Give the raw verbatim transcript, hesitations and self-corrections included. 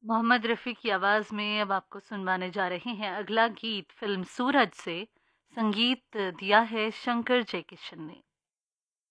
मोहम्मद रफ़ी की आवाज़ में अब आपको सुनवाने जा रहे हैं अगला गीत फ़िल्म सूरज से। संगीत दिया है शंकर जयकिशन ने।